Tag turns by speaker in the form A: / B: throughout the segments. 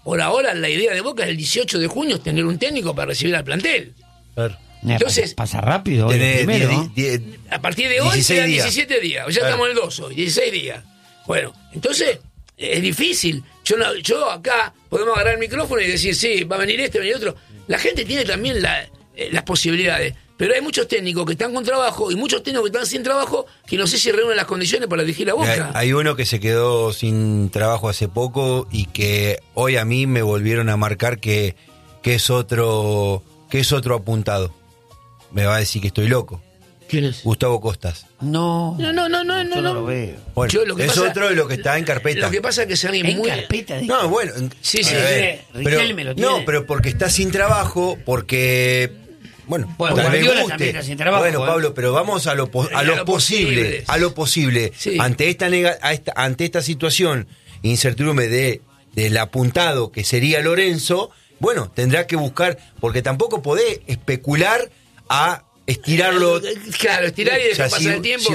A: por ahora la idea de Boca es el 18 de junio tener un técnico para recibir al plantel.
B: Claro.
A: Entonces,
C: pasa rápido hoy primero,
A: a partir de hoy quedan 17 días. Ya
B: claro.
A: estamos en el 2 hoy, 16 días. Bueno, entonces es difícil. Yo acá podemos agarrar el micrófono y decir, sí, va a venir este, va a venir otro. La gente tiene también las posibilidades. Pero hay muchos técnicos que están con trabajo y muchos técnicos que están sin trabajo que no sé si reúnen las condiciones para dirigir a Boca.
B: Hay uno que se quedó sin trabajo hace poco y que hoy a mí me volvieron a marcar que es otro apuntado. Me va a decir que estoy loco.
A: ¿Quién es?
B: Gustavo Costas.
C: No.
A: No
C: lo veo.
B: Bueno, otro de lo que está en carpeta.
A: Lo que pasa es que es alguien
C: ¿En
A: muy...
C: carpeta?
B: No, bueno.
A: Sí.
C: Riquelme lo tiene.
B: No, pero porque está sin trabajo, porque... Bueno, tal vez
C: Guardiola
B: guste.
C: también está sin trabajo.
B: Bueno, Pablo, pero vamos a lo posible. A lo posible.
A: Sí.
B: Ante esta situación, incertidumbre del apuntado que sería Lorenzo, bueno, tendrá que buscar, porque tampoco podés especular a estirarlo.
A: Claro, estirar y dejar pasar el tiempo.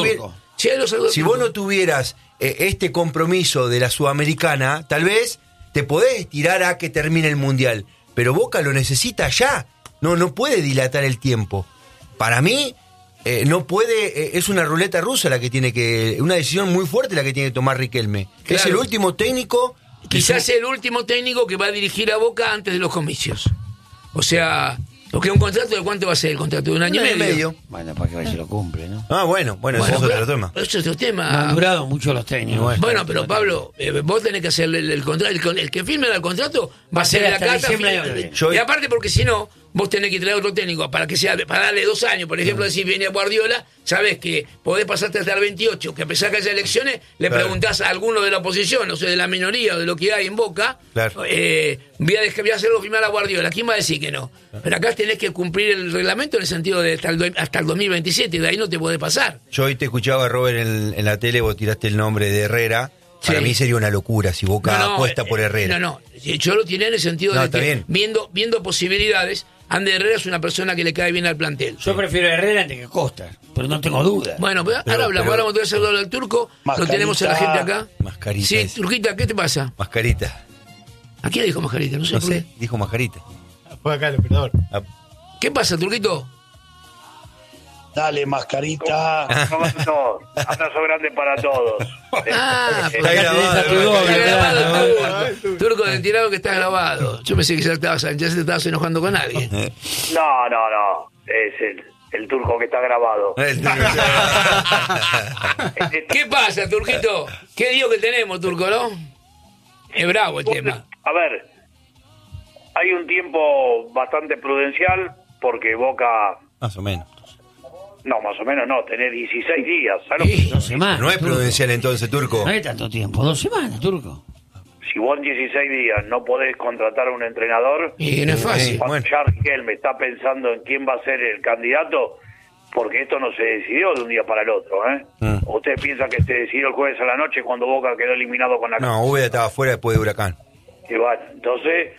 B: Si vos no tuvieras este compromiso de la Sudamericana, tal vez te podés estirar a que termine el Mundial. Pero Boca lo necesita ya. No puede dilatar el tiempo. Para mí, no puede, es una ruleta rusa una decisión muy fuerte la que tiene que tomar Riquelme.
A: Claro.
B: Es el último técnico.
A: Quizás el último técnico que va a dirigir a Boca antes de los comicios. O sea, porque un contrato de cuánto va a ser el contrato, de un año y medio.
C: Bueno, para que vaya se lo cumple, ¿no?
B: Bueno, ese es otro tema.
A: Eso es otro tema.
C: No han durado mucho los técnicos.
A: Bueno, pero Pablo, vos tenés que hacerle el contrato. El que firme el contrato va a ser la carta. Y aparte, porque si no, vos tenés que traer otro técnico para darle 2 años. Por ejemplo, decir viene Guardiola, sabés que podés pasarte hasta el 28, que a pesar que haya elecciones, le preguntás a alguno de la oposición, o sea, de la minoría o de lo que hay en Boca,
B: claro.
A: voy a hacerlo firmar a Guardiola. ¿Quién va a decir que no? Pero acá tenés que cumplir el reglamento en el sentido de hasta el 2027, y de ahí no te podés pasar.
B: Yo hoy te escuchaba, Robert, en la tele, vos tiraste el nombre de Herrera. Para mí sería una locura si Boca apuesta por Herrera.
A: No, yo lo tiré en el sentido de que viendo posibilidades, Ander Herrera es una persona que le cae bien al plantel.
C: Yo prefiero a Herrera antes que Costa, pero no tengo duda.
A: Bueno, pero ahora hablamos, ahora vamos a saludar al Turco, lo tenemos a la gente acá.
B: Mascarita.
A: Sí, Turquita, ¿qué te pasa?
B: Mascarita.
A: ¿A quién dijo Mascarita? No sé.
B: Dijo Mascarita.
D: Fue acá el operador.
A: ¿Qué pasa, Turquito?
E: Dale, Mascarita.
F: Abrazo grande para todos.
B: Está grabado.
A: Turco, de tirado que está grabado. Yo pensé que ya te estabas enojando con alguien.
F: No. Es el turco que está grabado.
A: ¿Qué pasa, Turquito? ¿Qué lío que tenemos, Turco, no? Es bravo el tema.
F: A ver, hay un tiempo bastante prudencial porque Boca...
B: Más o menos.
F: No, más o menos no, tenés 16 días. ¿Sabes?
C: 2 semanas.
B: No es prudencial entonces, Turco.
C: No hay tanto tiempo, 2 semanas, Turco.
F: Si vos en 16 días no podés contratar a un entrenador...
A: Y no es fácil.
F: Cuando ya Riquelme está pensando en quién va a ser el candidato, porque esto no se decidió de un día para el otro, ¿eh? ¿Ustedes piensan que se decidió el jueves a la noche cuando Boca quedó eliminado con la...
B: No, Úbeda estaba fuera después de Huracán.
F: Y bueno, entonces...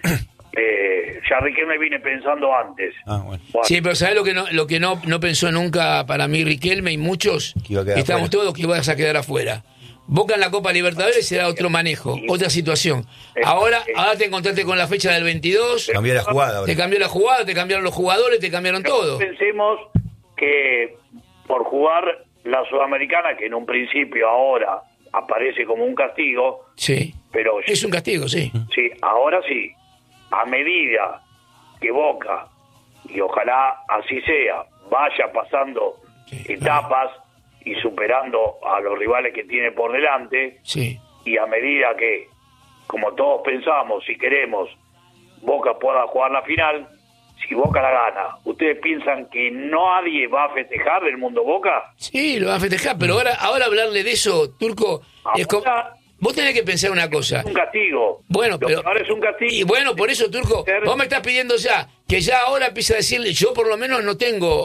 F: ya Riquelme viene pensando antes.
B: Bueno.
A: Sí, pero ¿sabés lo que no pensó nunca para mí Riquelme y muchos?
B: Que iba a quedar
A: Estamos
B: afuera.
A: todos que ibas a quedar afuera. Boca en la Copa Libertadores será otro manejo, otra situación. Ahora te encontraste con la fecha del 22.
B: Cambió la jugada ahora.
A: Te cambió la jugada, te cambiaron los jugadores, te cambiaron todo.
F: Pensemos que por jugar la Sudamericana, que en un principio ahora aparece como un castigo,
A: Sí,
F: pero
A: es un castigo, sí.
F: sí, ahora sí, a medida que Boca, y ojalá así sea, vaya pasando etapas y superando a los rivales que tiene por delante,
A: Sí.
F: y a medida que, como todos pensamos, si queremos, Boca pueda jugar la final, si Boca la gana, ¿ustedes piensan que nadie va a festejar del mundo Boca?
A: Sí, lo van a festejar, pero ahora hablarle de eso, Turco, es como... Vos tenés que pensar una cosa.
F: Es un castigo.
A: Bueno,
F: Lo
A: pero
F: que ahora es un castigo.
A: Y bueno, por eso, Turco, vos me estás pidiendo ya que ya ahora empieza a decirle, yo por lo menos no tengo,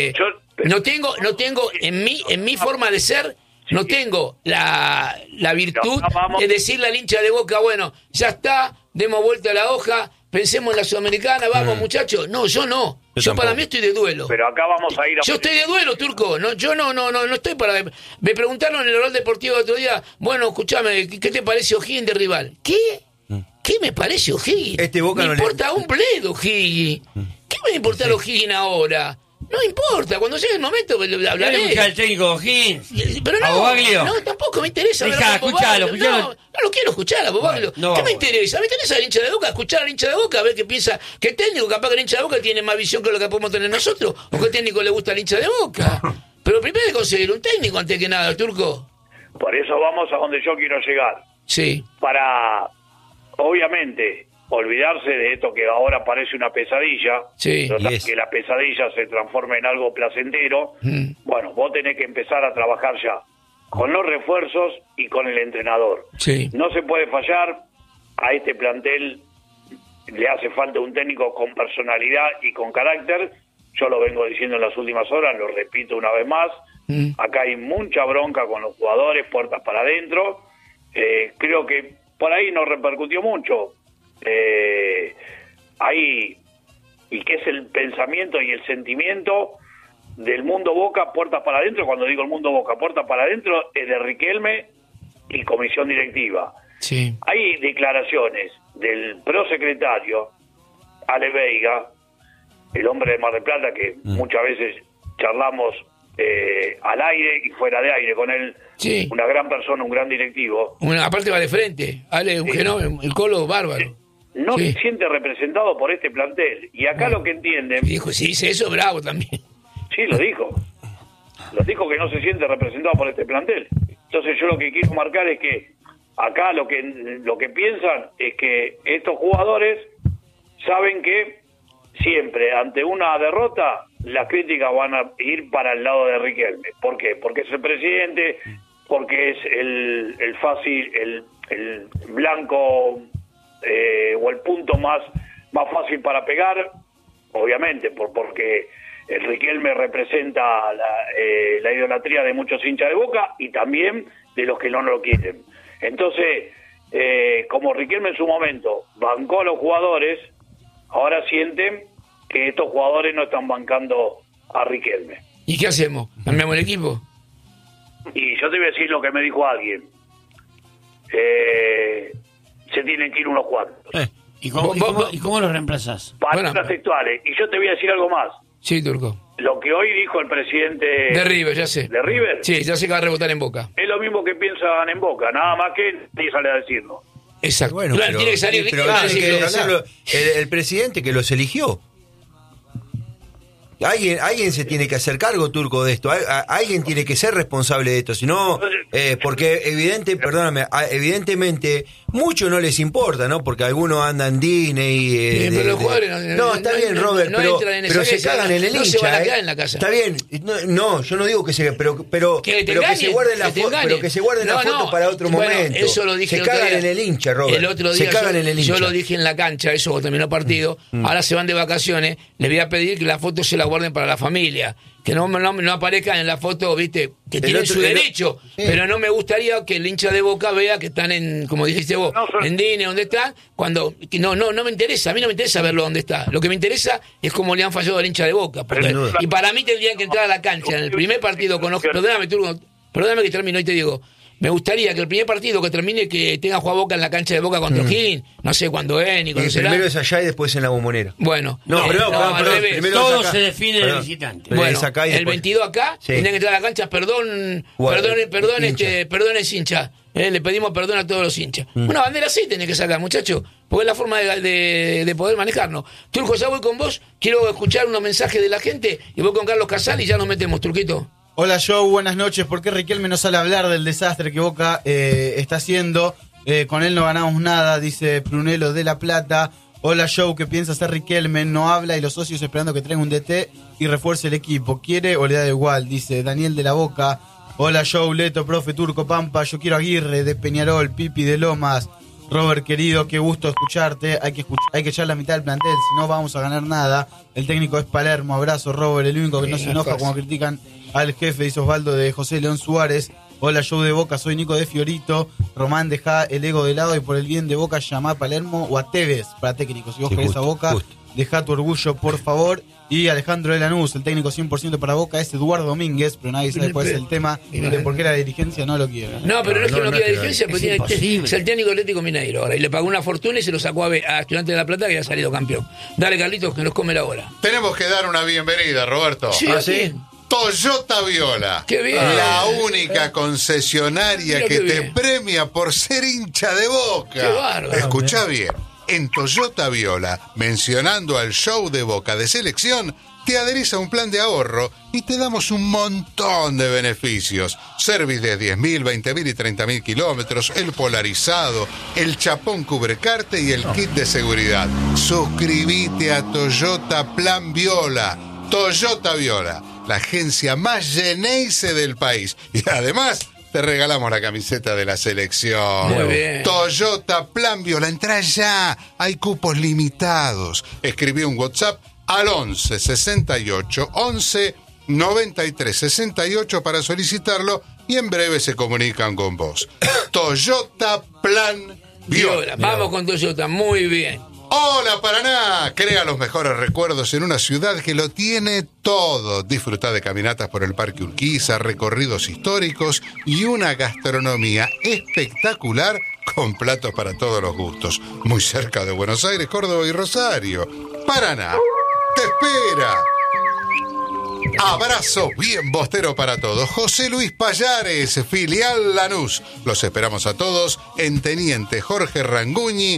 A: no tengo en mi forma de ser, no tengo la virtud de decirle al hincha de Boca, bueno, ya está, demos vuelta a la hoja, pensemos en la Sudamericana, vamos muchachos. No, yo no. Yo para mí estoy de duelo.
F: Pero acá vamos a ir a...
A: Yo estoy de duelo, Turco. No, yo no estoy para... Me preguntaron en el Oral Deportivo el otro día, bueno, escúchame, ¿qué te parece O'Higgins de rival? ¿Qué? ¿Qué me parece O'Higgins?
B: Boca
A: me
B: no
A: importa un bledo O'Higgins. ¿Qué me importa O'Higgins ahora? No importa, cuando llegue el momento hablaré.
C: ¿Quieres escuchar al técnico O'Higgins?
A: Pero
C: no,
A: tampoco me interesa.
C: Escuchalo.
A: No lo quiero escuchar a Bobaglio. ¿Qué me interesa? Me interesa el hincha de Boca, escuchar al hincha de Boca, a ver qué piensa. ¿Qué técnico? Capaz que el hincha de Boca tiene más visión que lo que podemos tener nosotros. ¿O qué técnico le gusta al hincha de Boca? Pero primero hay que conseguir un técnico antes que nada, Turco.
F: Por eso vamos a donde yo quiero llegar.
A: Sí.
F: Para, obviamente, olvidarse de esto que ahora parece una pesadilla, que la pesadilla se transforme en algo placentero. Bueno, vos tenés que empezar a trabajar ya con los refuerzos y con el entrenador. No se puede fallar. A este plantel le hace falta un técnico con personalidad y con carácter. Yo lo vengo diciendo en las últimas horas, lo repito una vez más. Acá hay mucha bronca con los jugadores, puertas para adentro. Creo que por ahí no repercutió mucho. Ahí, y que es el pensamiento y el sentimiento del mundo Boca, puertas para adentro. Cuando digo el mundo Boca, puertas para adentro, es de Riquelme y comisión directiva. Hay declaraciones del prosecretario Ale Veiga, el hombre de Mar del Plata, que muchas veces charlamos al aire y fuera de aire con él. Una gran persona, un gran directivo.
A: Aparte va de frente, Ale, el Colo bárbaro.
F: No se siente representado por este plantel. Y acá lo que entienden...
A: Dijo, si dice eso, bravo también.
F: Sí, lo dijo. Lo dijo que no se siente representado por este plantel. Entonces yo lo que quiero marcar es que acá lo que piensan es que estos jugadores saben que siempre ante una derrota las críticas van a ir para el lado de Riquelme. ¿Por qué? Porque es el presidente, porque es el fácil, el blanco... o el punto más fácil para pegar, obviamente, porque el Riquelme representa la idolatría de muchos hinchas de Boca y también de los que no lo quieren. Entonces, como Riquelme en su momento bancó a los jugadores, ahora sienten que estos jugadores no están bancando a Riquelme.
A: ¿Y qué hacemos? ¿Cambiamos el equipo?
F: Y yo te voy a decir lo que me dijo alguien. Se tienen que ir unos cuantos.
C: ¿Y cómo los reemplazás?
F: Palabras textuales. Y yo te voy a decir algo más.
A: Sí, Turco.
F: Lo que hoy dijo el presidente...
A: De River, ya sé.
F: ¿De River?
A: Sí, ya sé que va a rebotar en Boca.
F: Es lo mismo que piensan en Boca, nada más que nadie sale a decirlo.
A: Exacto.
B: Bueno, claro, tiene que salir el presidente que los eligió. Alguien se tiene que hacer cargo, Turco, de esto. Alguien tiene que ser responsable de esto. Si no, porque evidentemente, mucho no les importa, ¿no? Porque algunos andan Disney.
A: Pero los jugadores
B: está bien, Robert, pero se cagan en el hincha.
A: No se van a quedar en la casa.
B: Está bien. No, yo no digo que se, pero que se guarden la foto, pero que se guarden la foto para otro momento.
A: Eso lo dije.
B: Se cagan en el hincha, Robert.
A: El otro día
B: se cagan en el hincha.
A: Yo lo dije en la cancha, eso cuando terminó el partido. Ahora se van de vacaciones. Les voy a pedir que la foto se la guarden para la familia, que no aparezcan en la foto, viste, que tienen su derecho, pero no me gustaría que el hincha de Boca vea que están en, como dijiste vos, en Dine, donde están, cuando no me interesa, a mí no me interesa verlo donde está, lo que me interesa es cómo le han fallado al hincha de Boca, y para mí tendrían que entrar a la cancha en el primer partido con perdóname que termino y te digo, me gustaría que el primer partido que termine que tenga jugar Boca en la cancha de Boca contra O'Higgins, no sé cuándo es ni cuándo será.
B: Primero es allá y después en la Bombonera.
A: Bueno,
C: al revés. Todo se define del visitante.
A: Bueno, el 22 acá, tienen que entrar a la cancha, perdón es hincha. Le pedimos perdón a todos los hinchas. Una bandera así tenés que sacar, muchachos, porque es la forma de poder manejarnos. Turco, ya voy con vos, quiero escuchar unos mensajes de la gente y voy con Carlos Casal y ya nos metemos, Turquito.
D: Hola Joe, buenas noches. ¿Por qué Riquelme no sale a hablar del desastre que Boca está haciendo? Con él no ganamos nada, dice Prunelo de La Plata. Hola Joe, ¿qué piensa hacer Riquelme? No habla y los socios esperando que traiga un DT y refuerce el equipo. ¿Quiere o le da igual? Dice Daniel de La Boca. Hola Joe, Leto, profe, Turco, Pampa. Yo quiero Aguirre de Peñarol, Pipi de Lomas. Robert, querido, qué gusto escucharte. Hay que echar la mitad del plantel, si no vamos a ganar nada. El técnico es Palermo. Abrazo, Robert. El único que no se enoja cuando critican al jefe, dice Osvaldo de José León Suárez. Hola, show de Boca, soy Nico de Fiorito. Román, deja el ego de lado y por el bien de Boca llamá a Palermo o a Tevez para técnicos. Si vos querés a Boca, deja tu orgullo, por favor. Y Alejandro de Lanús, el técnico 100% para Boca es Eduardo Domínguez, pero nadie sabe cuál es el tema de por qué la dirigencia no lo quiere.
A: No, pero no es que no quiera dirigencia, pero es el técnico Atlético Mineiro ahora. Y le pagó una fortuna y se lo sacó a Estudiantes de La Plata, que ya ha salido campeón. Dale, Carlitos, que nos come la hora.
G: Tenemos que dar una bienvenida, Roberto.
A: Sí,
B: ¿sí?
G: Toyota Viola.
A: ¡Qué bien!
G: La única concesionaria que te premia por ser hincha de Boca.
A: ¡Qué bárbaro!
G: Escuchá bien. En Toyota Viola, mencionando al show de Boca de selección, te adherís a un plan de ahorro y te damos un montón de beneficios. Service de 10.000, 20.000 y 30.000 kilómetros, el polarizado, el chapón cubrecarte y el kit de seguridad. Suscribite a Toyota Plan Viola. Toyota Viola, la agencia más Geneise del país. Y además te regalamos la camiseta de la selección.
A: Muy bien.
G: Toyota Plan Viola, entrá ya. Hay cupos limitados. Escribí un WhatsApp al 11 68 11 93 68 para solicitarlo y en breve se comunican con vos. Toyota Plan Viola.
A: Vamos con Toyota, muy bien.
G: Hola Paraná, crea los mejores recuerdos en una ciudad que lo tiene todo. Disfruta de caminatas por el Parque Urquiza, recorridos históricos y una gastronomía espectacular con platos para todos los gustos. Muy cerca de Buenos Aires, Córdoba y Rosario. Paraná te espera. Abrazo bien bostero para todos. José Luis Payares, filial Lanús. Los esperamos a todos en Teniente Jorge Ranguñi,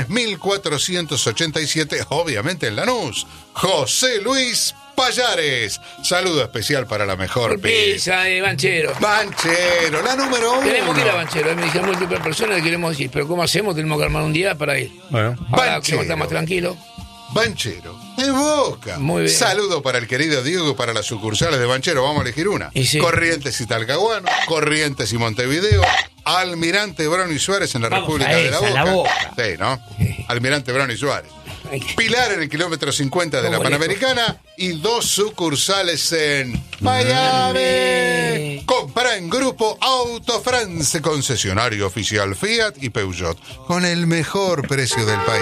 G: 3487, obviamente en Lanús. José Luis Payares. Saludo especial para la mejor
A: pizza de Banchero.
G: Banchero, la número 1.
A: Tenemos que ir a Banchero. Me dijeron múltiples personas, le queremos decir, pero ¿cómo hacemos? Tenemos que armar un día para ir.
B: Bueno,
A: ahora que está más tranquilo.
G: Banchero, de Boca.
A: Muy bien.
G: Saludo para el querido Diego, para las sucursales de Banchero. Vamos a elegir una.
A: Sí.
G: Corrientes y Talcahuano, Corrientes y Montevideo, Almirante Brown y Suárez en la República de la Boca. Sí, ¿no? Almirante Brown y Suárez. Pilar en el kilómetro 50 de la Panamericana y 2 sucursales en Miami. Compra en Grupo Auto France, concesionario oficial Fiat y Peugeot, con el mejor precio del país.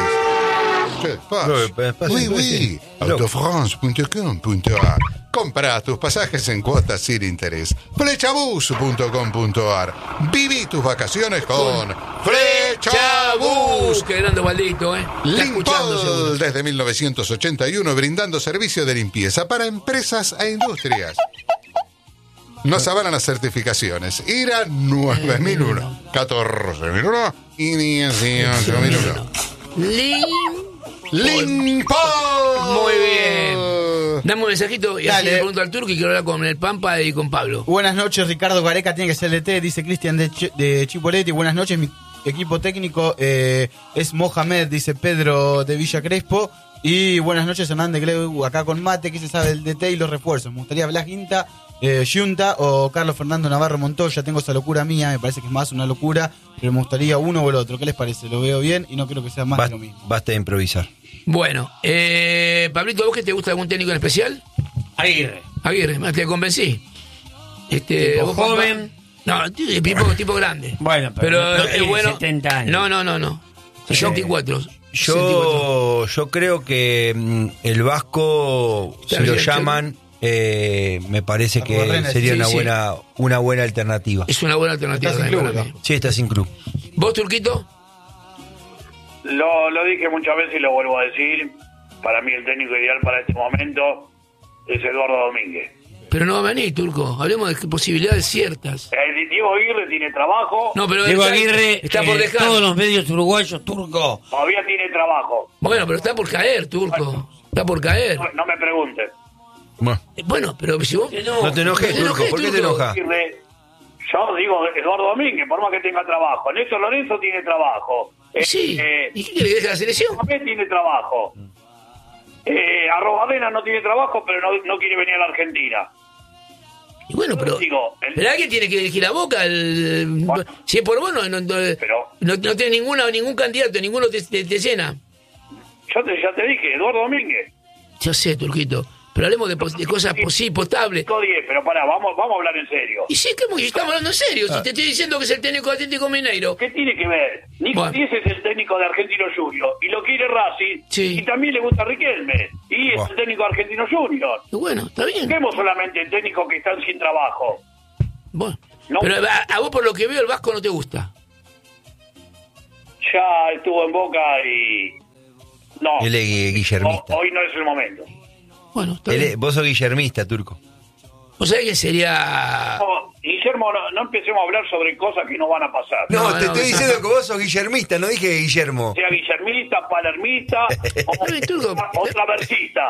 G: Oui. Autofrance.com.ar. Compra tus pasajes en cuotas sin interés. Flechabus.com.ar. Viví tus vacaciones con Flechabus.
A: Qué grande Valdito,
G: Limpol, desde 1981, brindando servicio de limpieza para empresas e industrias. Nos avalan las certificaciones. IRA 9001, 14001 y 18001. Limpol.
A: Muy bien. Dame un mensajito y así le pregunto al Turco y quiero hablar con el Pampa y con Pablo.
D: Buenas noches, Ricardo Gareca tiene que ser DT, dice Cristian de Chipoletti. Buenas noches, mi equipo técnico es Mohamed, dice Pedro de Villa Crespo. Y buenas noches, Hernández Gleu, acá con Mate, que se sabe el DT y los refuerzos. Me gustaría Blas Guinta, Giunta o Carlos Fernando Navarro Montoya. Tengo esa locura mía, me parece que es más una locura, pero me gustaría uno o el otro. ¿Qué les parece? Lo veo bien y no creo que sea más de lo mismo.
B: Basta de improvisar.
A: Bueno, Pablito, ¿vos que te gusta algún técnico en especial?
C: Aguirre,
A: te convencí.
C: Tipo
A: vos,
C: joven.
A: No, tipo grande.
C: Bueno, pero no tiene
A: bueno.
C: 70 años.
A: No. 64.
B: Yo creo que el Vasco, si lo llaman, me parece que sería una buena alternativa.
A: Es una buena alternativa.
D: ¿Está sin club?
B: Sí, está sin club.
A: ¿Vos, Turquito?
F: Lo dije muchas veces y lo vuelvo a decir. Para mí el técnico ideal para este momento es Eduardo Domínguez.
A: Pero no va a venir, Turco. Hablemos de posibilidades ciertas.
F: Diego Aguirre tiene trabajo.
A: No, pero
C: Diego Aguirre
A: está por dejar.
C: Todos los medios uruguayos, Turco.
F: Todavía tiene trabajo.
A: Bueno, pero está por caer, Turco. Está por caer.
F: No me preguntes.
A: Bueno, pero si vos...
B: No te enojes, Turco. ¿Por qué te enojas?
F: Yo digo Eduardo Domínguez, por más que tenga trabajo. Néstor Lorenzo tiene trabajo.
A: Sí. ¿Y qué quiere que deje la selección?
F: También tiene trabajo. Arrobadena no tiene trabajo, pero no quiere venir a la Argentina.
A: Y bueno, pero alguien tiene que elegir a Boca. Si es por vos, no tiene ningún candidato, ninguno te llena.
F: Ya te dije, Eduardo Domínguez.
A: Yo sé, Turquito. pero hablemos de cosas potables.
F: Pero pará, vamos a hablar en serio.
A: Y sí, que estamos hablando en serio. Si te estoy diciendo que es el técnico de Atlético Mineiro.
F: ¿Qué tiene que ver? Nico Díez es el técnico de Argentino Junior y lo quiere Racing, y también le gusta Riquelme y es el técnico de Argentino Junior.
A: Y bueno, está bien.
F: Busquemos solamente el técnico que están sin trabajo.
A: Bueno, pero a vos por lo que veo el Vasco no te gusta.
F: Ya estuvo en Boca y... No.
B: Él es guillermista.
F: Hoy no es el momento.
A: Bueno,
B: vos sos guillermista, Turco.
A: ¿Vos sabés que sería...?
F: No, Guillermo, no empecemos a hablar sobre cosas que no van a pasar.
B: No, te estoy diciendo que vos sos guillermista, no dije Guillermo.
F: Sea guillermista, palermista o traversista.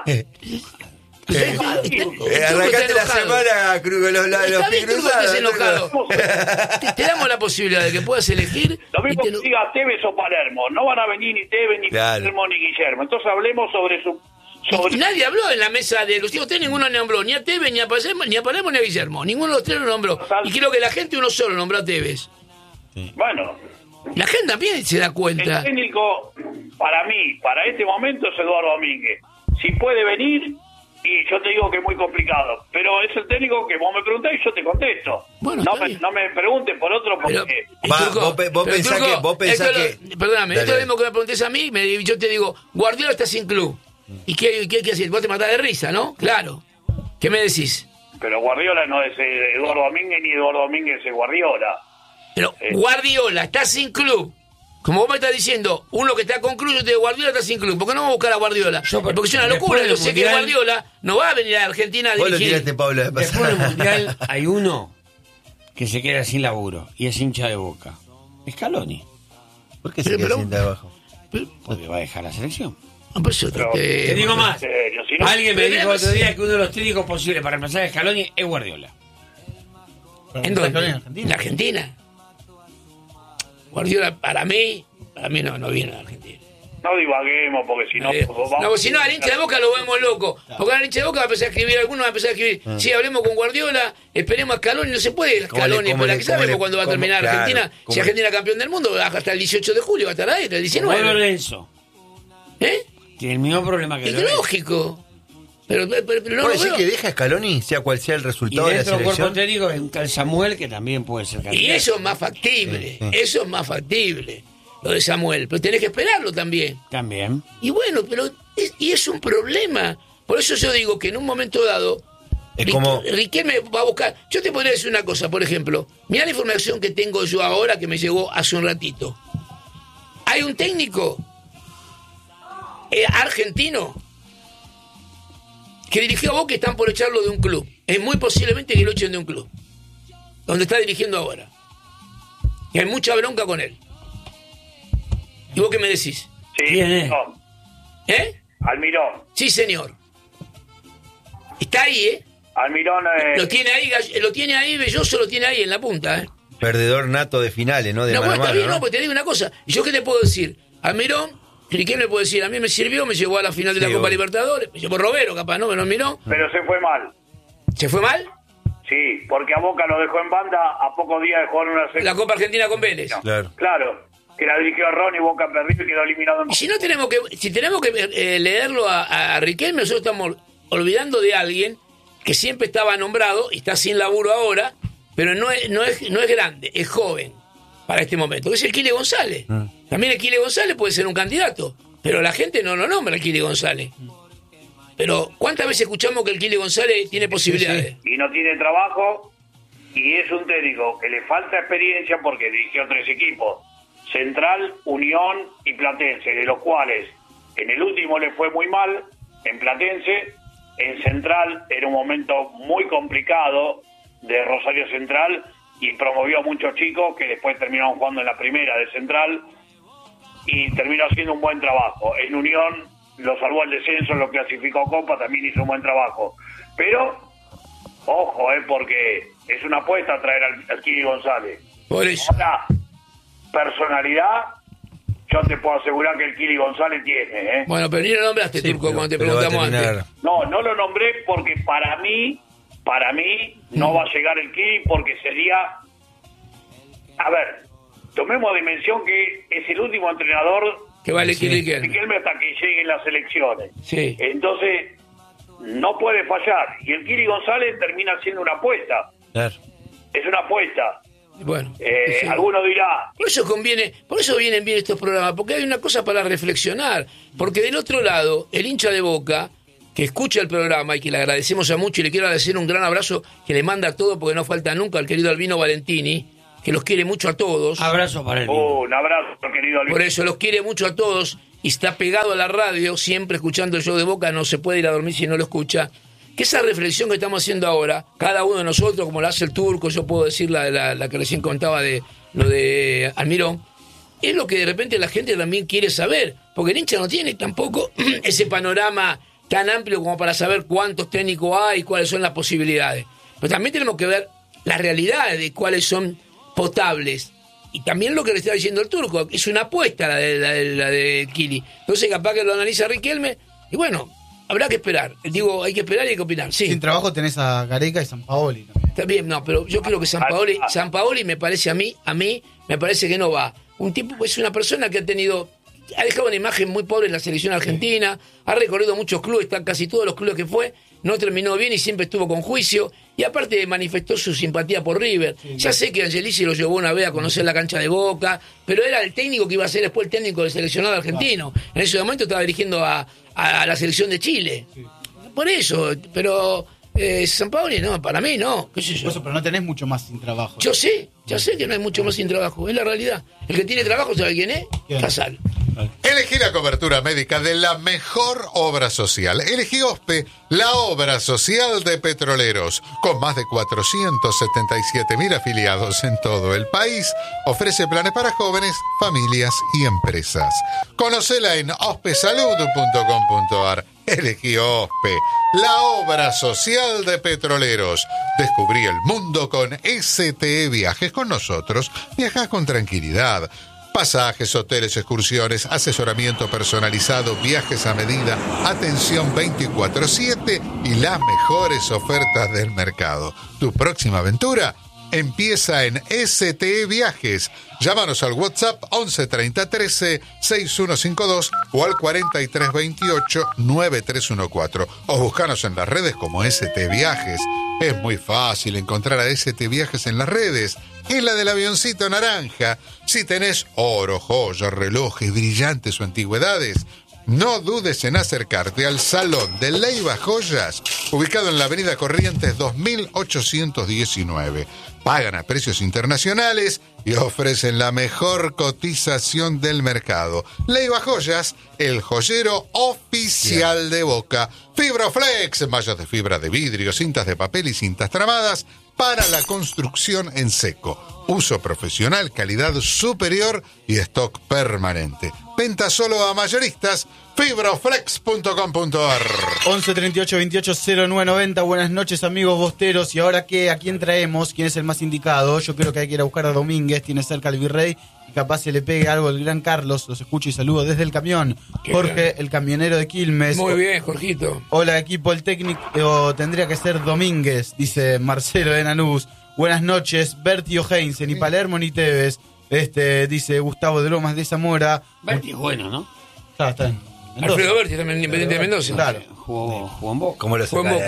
B: Arrancaste la semana los pies cruzados.
A: Te damos la posibilidad de que puedas elegir.
F: Lo mismo que diga Tevez o Palermo. No van a venir ni Tevez, ni Palermo, ni Guillermo. Entonces hablemos sobre su...
A: Y nadie habló en la mesa de los tíos. Ninguno nombró ni a Tevez, ni a Palermo, ni a Guillermo. Ninguno de los tres lo nombró. Y creo que la gente uno solo nombró a Tevez.
F: Bueno.
A: La gente también se da cuenta.
F: El técnico, para mí, para este momento, es Eduardo Domínguez. Si puede venir, y yo te digo que es muy complicado. Pero es el técnico que vos me preguntás y yo te contesto. Bueno, no me preguntes por otro porque...
B: Vos pensás que...
A: Perdóname, esto es lo mismo que me preguntés a mí. Yo te digo, Guardiola está sin club. ¿Y qué hay que hacer? Vos te matás de risa, ¿no? Claro. ¿Qué me decís?
F: Pero Guardiola no es Eduardo Domínguez, ni Eduardo Domínguez es Guardiola.
A: Pero Guardiola está sin club. Como vos me estás diciendo, uno que está con club, yo te digo, Guardiola está sin club. ¿Por qué no vamos a buscar a Guardiola? Porque es una locura. Yo sé que Guardiola no va a venir a Argentina a dirigir.
B: Vos lo tiraste, Pablo, de pasada.
C: Después del Mundial hay uno que se queda sin laburo y es hincha de Boca. Scaloni.
B: ¿Por qué se queda sin trabajo?
C: Porque va a dejar la selección.
A: Te
C: digo más. Alguien me dijo otro día que uno de los técnicos posibles para reemplazar a Scaloni es Guardiola.
A: ¿En dónde? ¿En Argentina? Guardiola, para mí no viene a Argentina.
F: No divaguemos, porque si no...
A: si no, al hincha de Boca lo vemos loco. Porque al hincha de Boca va a empezar a escribir, algunos va a empezar a escribir, sí, hablemos con Guardiola, esperemos a Scaloni, no se puede Scaloni, porque sabemos cuándo va a terminar Argentina. Si Argentina es campeón del mundo, hasta el 18 de julio va a estar ahí, hasta el 19.
C: Como Lorenzo. Tiene el mismo problema que
A: Lorenzo. Es lógico. Pero no
B: ¿puede decir que deja a Scaloni, sea cual sea el resultado de la selección?
C: Y dentro del cuerpo técnico es un tal Samuel que también puede ser candidato.
A: Y eso es más factible, eso es más factible, lo de Samuel. Pero tenés que esperarlo también.
C: También.
A: Y bueno, pero es un problema. Por eso yo digo que en un momento dado, Riquelme va a buscar... Yo te podría decir una cosa, por ejemplo. Mirá la información que tengo yo ahora, que me llegó hace un ratito. Hay un técnico argentino que dirigió a Boca y están por echarlo de un club. Es muy posiblemente que lo echen de un club donde está dirigiendo ahora. Y hay mucha bronca con él. ¿Y vos qué me decís?
F: Sí,
C: ¿quién es?
F: Almirón.
A: Sí, señor. Está ahí,
F: Almirón
A: lo tiene ahí, Belloso lo tiene ahí en la punta,
B: Perdedor nato de finales, ¿no?
A: Bueno, está bien, ¿no? Pues te digo una cosa. ¿Y yo qué te puedo decir? Almirón, ¿quién me puede decir? A mí me sirvió, me llevó a la final de la Copa Libertadores, me llevó Robero, capaz, ¿no? Me lo miró.
F: Pero se fue mal.
A: ¿Se fue mal?
F: Sí, porque a Boca lo dejó en banda a pocos días de jugar
A: la Copa Argentina con Vélez.
F: No. Claro, que la dirigió Ron y Boca perdió y quedó eliminado en...
A: Y si tenemos que leerlo a Riquelme, nosotros estamos olvidando de alguien que siempre estaba nombrado y está sin laburo ahora, pero no es grande, es joven para este momento, que es el Kile González. También el Kile González puede ser un candidato, pero la gente no lo nombra el Kile González. Pero ¿cuántas veces escuchamos que el Kile González tiene posibilidades?
F: Y no tiene trabajo, y es un técnico que le falta experiencia porque dirigió 3 equipos, Central, Unión y Platense, de los cuales en el último le fue muy mal, en Platense, en Central era un momento muy complicado de Rosario Central y promovió a muchos chicos que después terminaron jugando en la primera de Central y terminó haciendo un buen trabajo. En Unión lo salvó el descenso, lo clasificó a Copa, también hizo un buen trabajo. Pero, ojo, porque es una apuesta traer al Kili González.
A: Por eso.
F: Ahora, personalidad, yo te puedo asegurar que el Kili González tiene.
A: Bueno, pero ni lo nombraste, Turco, cuando te preguntamos antes.
F: No lo nombré porque para mí no va a llegar el Kili porque sería... A ver, tomemos dimensión que es el último entrenador
A: que vale Riquelme
F: hasta que lleguen las elecciones.
A: Sí.
F: Entonces, no puede fallar. Y el Kili González termina siendo una apuesta.
B: Claro.
F: Es una apuesta.
A: Bueno,
F: alguno dirá...
A: Por eso vienen bien estos programas, porque hay una cosa para reflexionar. Porque del otro lado, el hincha de Boca, que escucha el programa y que le agradecemos a mucho, y le quiero agradecer un gran abrazo que le manda a todo, porque no falta nunca, al querido Albino Valentini, que los quiere mucho a todos.
C: Abrazo para él.
F: Un abrazo, querido Albino.
A: Por eso los quiere mucho a todos y está pegado a la radio, siempre escuchando el show de Boca, no se puede ir a dormir si no lo escucha. Que esa reflexión que estamos haciendo ahora, cada uno de nosotros, como la hace el Turco, yo puedo decir la que recién contaba de lo de Almirón, es lo que de repente la gente también quiere saber, porque el hincha no tiene tampoco ese panorama tan amplio como para saber cuántos técnicos hay, cuáles son las posibilidades. Pero también tenemos que ver las realidades de cuáles son potables. Y también lo que le está diciendo el Turco, es una apuesta la de Kili. Entonces capaz que lo analiza Riquelme, y bueno, habrá que esperar. Digo, hay que esperar y hay que opinar. Sí.
D: Sin trabajo tenés a Gareca y Sampaoli también.
A: Está bien, no, pero yo creo que Sampaoli me parece a mí me parece que no va. Un tipo es una persona que ha dejado una imagen muy pobre en la selección argentina, ha recorrido muchos clubes, están casi todos los clubes que fue, no terminó bien y siempre estuvo con juicio, y aparte manifestó su simpatía por River. Sí, ya sé que Angelici lo llevó una vez a conocer la cancha de Boca, pero era el técnico que iba a ser después el técnico del seleccionado argentino. En ese momento estaba dirigiendo a la selección de Chile. Sí. Por eso, pero Sampaoli no, para mí no, qué sé yo.
D: Pero no tenés mucho más sin trabajo.
A: Yo sé que no hay mucho más sin trabajo, es la realidad. El que tiene trabajo, ¿sabe quién es? Casal.
G: Elegí la cobertura médica de la mejor obra social. Elegí OSPE, la obra social de Petroleros. Con más de 477.000 afiliados en todo el país, ofrece planes para jóvenes, familias y empresas. Conocela en ospesalud.com.ar. Elegí OSPE, la obra social de Petroleros. Descubrí el mundo con STE Viajes. Con nosotros viajas con tranquilidad. Pasajes, hoteles, excursiones, asesoramiento personalizado, viajes a medida, atención 24/7 y las mejores ofertas del mercado. Tu próxima aventura empieza en STE Viajes. Llámanos al WhatsApp 11 30 13 6152 o al 43 28 9314 o buscanos en las redes como STE Viajes. Es muy fácil encontrar a STE Viajes en las redes. Es la del avioncito naranja. Si tenés oro, joyas, relojes, brillantes o antigüedades, no dudes en acercarte al Salón de Leiva Joyas, ubicado en la avenida Corrientes 2819. Pagan a precios internacionales y ofrecen la mejor cotización del mercado. Leiva Joyas, el joyero oficial de Boca. Fibroflex, mallas de fibra de vidrio, cintas de papel y cintas tramadas para la construcción en seco. Uso profesional, calidad superior y stock permanente. Venta solo a mayoristas. Fibroflex.com.ar
D: 11 38 28 09 90. Buenas noches, amigos bosteros. ¿Y ahora qué? ¿A quién traemos? ¿Quién es el más indicado? Yo creo que hay que ir a buscar a Domínguez. Tiene cerca al Virrey y capaz se le pegue algo el gran Carlos. Los escucho y saludo desde el camión. Jorge, el camionero de Quilmes.
A: Muy bien, Jorgito.
D: Hola, equipo. El técnico tendría que ser Domínguez, dice Marcelo de Lanús. Buenas noches, Berti O'Heinsen, ni Palermo ni Tevez. Dice Gustavo de Lomas de Zamora.
C: Berti es bueno, ¿no?
D: Está en
A: Alfredo Berti también, Independiente de Mendoza.
D: Claro.
C: Jugó en Boca.
B: ¿Cómo lo
A: Jugó en Boca,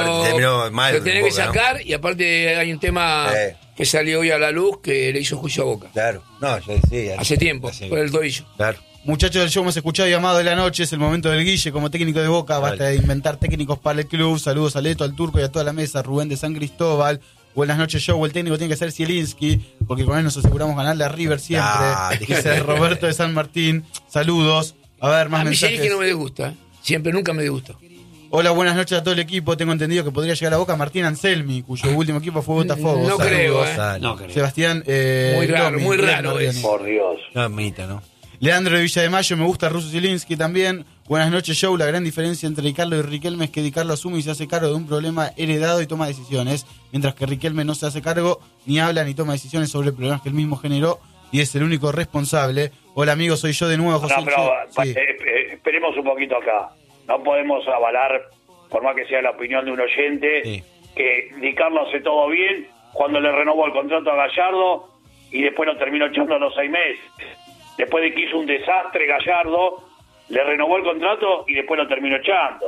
A: pero lo tenés que sacar, ¿no? Y aparte hay un tema que salió hoy a la luz que le hizo juicio a Boca.
B: Claro, no, yo decía.
A: Hace tiempo, por el tobillo.
B: Claro.
D: Muchachos del show, hemos escuchado llamado de la noche, es el momento del Guille como técnico de Boca, basta de inventar técnicos para el club. Saludos a Leto, al Turco y a toda la mesa. Rubén de San Cristóbal. Buenas noches, show. El técnico tiene que ser Zielinski, porque con él nos aseguramos ganarle a River siempre. Dice Roberto de San Martín. Saludos. A ver, más mensajes. A mí
A: Zielinski no me disgusta, siempre, nunca me disgustó.
D: Hola, buenas noches a todo el equipo. Tengo entendido que podría llegar a Boca Martín Anselmi, cuyo último equipo fue Botafogo.
A: No creo,
C: No creo.
D: Sebastián
A: muy raro, muy raro es.
F: Por Dios.
B: No, mita, ¿no?
D: Leandro de Villa de Mayo, me gusta Russo Zielinski también. Buenas noches, show. La gran diferencia entre Di Carlo y Riquelme es que Di Carlo asume y se hace cargo de un problema heredado y toma decisiones, mientras que Riquelme no se hace cargo, ni habla, ni toma decisiones sobre problemas que él mismo generó y es el único responsable. Hola, amigos, soy yo de nuevo, José.
F: No, pero esperemos un poquito acá. No podemos avalar, por más que sea la opinión de un oyente, que Di Carlo hace todo bien cuando le renovó el contrato a Gallardo y después lo terminó echando a los 6 meses. Después de que hizo un desastre Gallardo, le renovó el contrato y después lo terminó echando.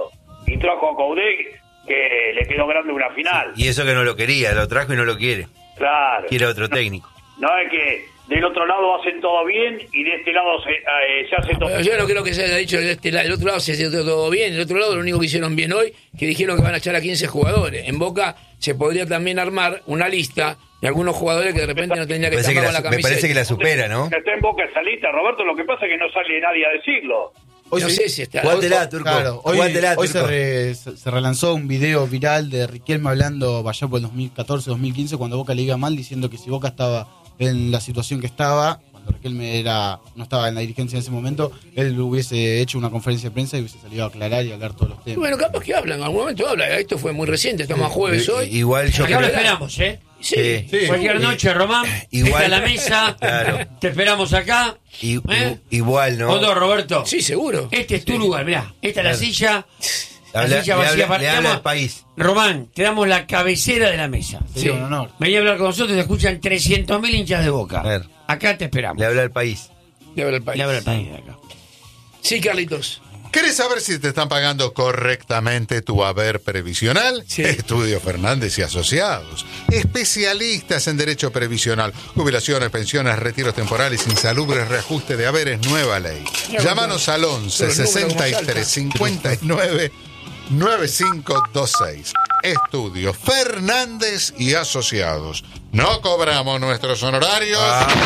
F: y trajo a Coudet, que le quedó grande una final.
B: Y eso que no lo quería, lo trajo y no lo quiere.
F: Claro.
B: Quiere otro técnico.
F: No es que del otro lado hacen todo bien y de este lado se hace todo bien.
A: Yo no creo que se haya dicho del otro lado se hace todo bien. Del otro lado lo único que hicieron bien hoy, que dijeron que van a echar a 15 jugadores. En Boca se podría también armar una lista de algunos jugadores que de repente no tendría que estar con la camiseta.
B: Me parece que la supera, ¿no?
F: Está en Boca esa lista, Roberto, lo que pasa es que no sale nadie a decirlo.
D: Hoy
A: no sé si está.
B: Jugátela, Turco.
D: Claro, hoy
B: Turco.
D: se relanzó un video viral de Riquelme hablando allá por el 2014-2015 cuando Boca le iba mal, diciendo que si Boca estaba en la situación que estaba, cuando Riquelme no estaba en la dirigencia en ese momento, él hubiese hecho una conferencia de prensa y hubiese salido a aclarar y a hablar todos los temas.
A: Bueno, capaz que hablan, en algún momento habla. Esto fue muy reciente, estamos a jueves hoy.
B: Igual yo
C: Acá lo esperamos, ¿eh?
A: Sí.
C: Cualquier noche, Román,
B: igual,
C: está a la mesa,
B: claro.
C: Te esperamos acá.
B: Igual, ¿no?
C: ¿O no, Roberto?
A: Sí, seguro.
C: Este es tu lugar, mirá. Esta es la silla.
B: Le habla al país.
C: Román, te damos la cabecera de la mesa.
D: Sería un honor.
C: Vení a hablar con nosotros, te escuchan 300.000 hinchas de Boca.
B: A ver.
C: Acá te esperamos.
B: Le habla al país.
A: Le habla el país.
C: Le habla al país de acá.
A: Sí, Carlitos.
G: ¿Querés saber si te están pagando correctamente tu haber previsional?
A: Sí.
G: Estudio Fernández y Asociados. Especialistas en derecho previsional, jubilaciones, pensiones, retiros temporales, insalubres, reajuste de haberes, nueva ley. Llámanos al 11 63 59 9526. Estudio Fernández y Asociados. No cobramos nuestros honorarios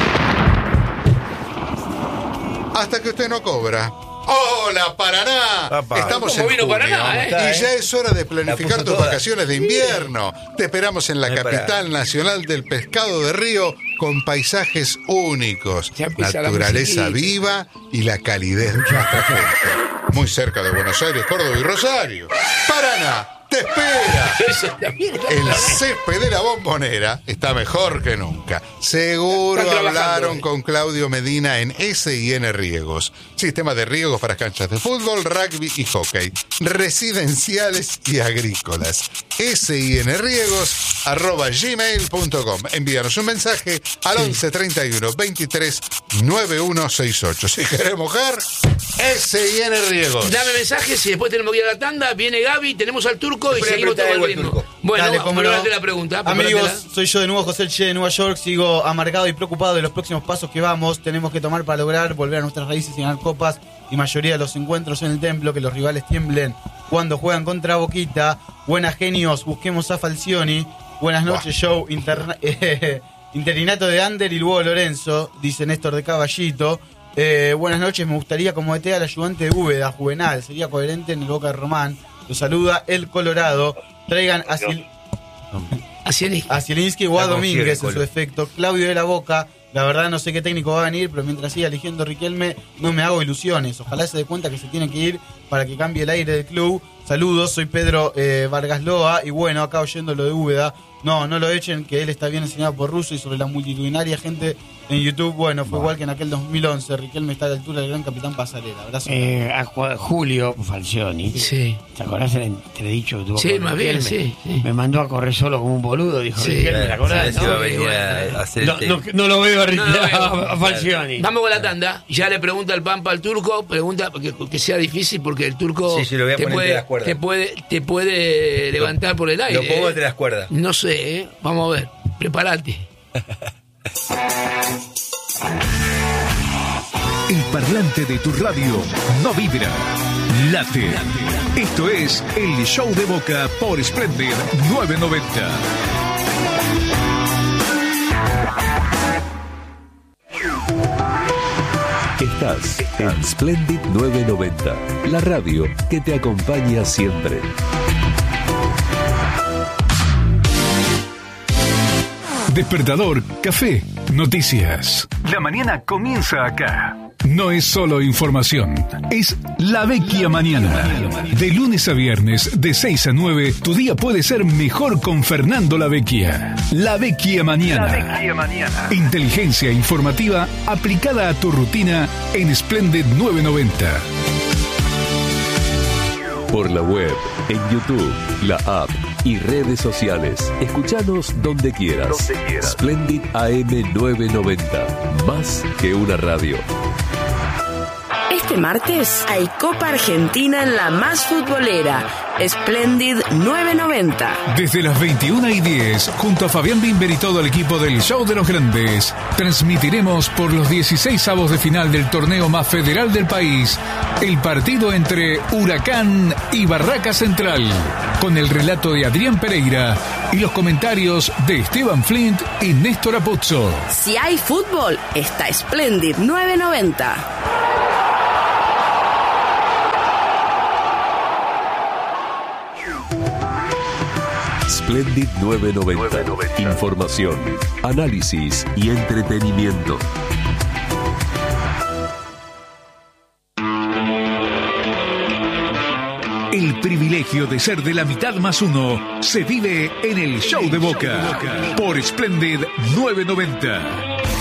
G: hasta que usted no cobra. ¡Hola, Paraná!
B: Papá.
G: Estamos en
A: ¿Cómo vino
G: junio,
A: Paraná,
G: y ya es hora de planificar tus
B: toda.
G: vacaciones de invierno. Te esperamos en la
B: No,
G: capital nacional del pescado de río con paisajes únicos,
A: Ya empieza la
G: naturaleza
A: musiquita.
G: viva y la calidez de nuestra gente. Muy cerca de Buenos Aires, Córdoba y Rosario. Paraná, te espera.
A: Eso también.
G: El césped de la Bombonera está mejor que nunca. Seguro
A: Están trabajando
G: hablaron
A: hoy.
G: con Claudio Medina en S&N Riegos. Sistema de riegos para canchas de fútbol, rugby y hockey. Residenciales y agrícolas. SINriegos@gmail.com. Envíanos un mensaje al 11 31 23 9168. Si querés mojar, S&N Riegos.
A: Dame mensajes y después tenemos que ir a la tanda. Viene Gaby, tenemos al Turco y
B: Después
A: seguimos todo
B: apretá
A: el
B: algo al
A: ritmo.
B: Turco.
A: Bueno,
D: Dale, cómo no.
A: prepárate la pregunta.
D: Amigos,
A: prepáratela.
D: soy yo de nuevo, José El Che de Nueva York. Sigo amargado y preocupado de los próximos pasos que tenemos que tomar para lograr volver a nuestras raíces y ganar copas y mayoría de los encuentros en el templo, que los rivales tiemblen cuando juegan contra Boquita. Buenas genios, busquemos a Falcioni. Buenas noches, show. Interinato de Ander y luego Lorenzo, dice Néstor de Caballito. Buenas noches, me gustaría como ET al ayudante de Úbeda, Juvenal. Sería coherente en el Boca de Román. Lo saluda el Colorado. Traigan a Zielinski o a Domínguez en su defecto. Claudio de la Boca. La verdad no sé qué técnico va a venir, pero mientras siga eligiendo Riquelme no me hago ilusiones. Ojalá se dé cuenta que se tiene que ir para que cambie el aire del club. Saludos, soy Pedro Vargas Loa y bueno, acá oyendo lo de Úbeda. No lo echen, que él está bien enseñado por Russo y sobre la multitudinaria gente en YouTube. Bueno, fue igual que en aquel 2011. Riquelme está a la altura del gran capitán Pasarela. Abrazo.
C: A Julio Falcioni.
A: Sí.
C: ¿Te acordás del entredicho que tuvo
A: Sí,
C: con
A: más bien,
C: Riquelme?
A: sí.
C: Me mandó a correr solo como un boludo, dijo
A: Sí,
C: Riquelme, ¿te acordás?
B: Sí,
C: ¿no?
B: va a venir a hacer
C: No lo veo a,
A: No lo veo.
C: a Falcioni.
A: Vamos con la tanda. Ya le pregunta el Pampa al Turco. Pregunta que sea difícil porque el Turco
B: Sí, lo voy a poner entre las cuerdas.
A: te puede levantar por el aire.
B: Lo pongo entre las cuerdas.
A: No sé, ¿eh? Vamos a ver. Prepárate.
H: El parlante de tu radio no vibra, late. Esto es el Show de Boca por Splendid 990.
I: Estás en Splendid 990, la radio que te acompaña siempre.
H: Despertador, café, noticias. La mañana comienza acá. No es solo información, es La Vecchia Mañana. De lunes a viernes, de 6 a 9, tu día puede ser mejor con Fernando La Vecchia. La Vecchia Mañana. Inteligencia informativa aplicada a tu rutina en Splendid 990.
I: Por la web, en YouTube, la app y redes sociales. Escuchanos donde quieras. Splendid AM 990. Más que una radio.
J: Este martes hay Copa Argentina en la más futbolera, Splendid 990.
H: Desde las 21:10, junto a Fabián Bimber y todo el equipo del Show de los Grandes, transmitiremos por los 16avos de final del torneo más federal del país, el partido entre Huracán y Barraca Central, con el relato de Adrián Pereira y los comentarios de Esteban Flint y Néstor Apuzzo.
J: Si hay fútbol, está Splendid 990.
I: Splendid 990. Información, análisis y entretenimiento.
H: El privilegio de ser de la mitad más uno se vive en el Show de Boca por Splendid 990.